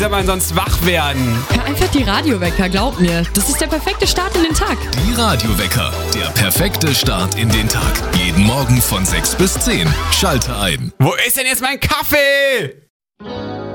man sonst wach werden. Hör einfach die Radiowecker, glaub mir. Das ist der perfekte Start in den Tag. Die Radiowecker, der perfekte Start in den Tag. Jeden Morgen von 6 bis 10. Schalte ein. Wo ist denn jetzt mein Kaffee?